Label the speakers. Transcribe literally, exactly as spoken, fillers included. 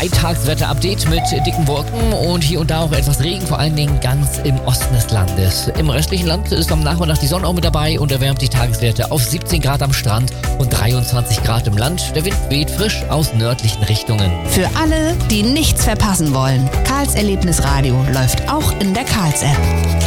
Speaker 1: Dreitagswetter-Update mit dicken Wolken und hier und da auch etwas Regen, vor allen Dingen ganz im Osten des Landes. Im restlichen Land ist am Nachmittag die Sonne auch mit dabei und erwärmt die Tageswerte auf siebzehn Grad am Strand und dreiundzwanzig Grad im Land. Der Wind weht frisch aus nördlichen Richtungen.
Speaker 2: Für alle, die nichts verpassen wollen, Karls Erlebnisradio läuft auch in der Karls-App.